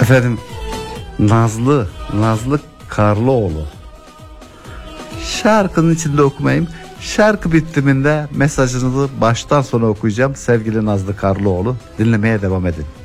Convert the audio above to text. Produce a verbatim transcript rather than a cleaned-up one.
Efendim, Nazlı, Nazlı Karlıoğlu. Şarkının içinde okumayayım. Şarkı bitiminde mesajınızı baştan sona okuyacağım sevgili Nazlı Karlıoğlu. Dinlemeye devam edin.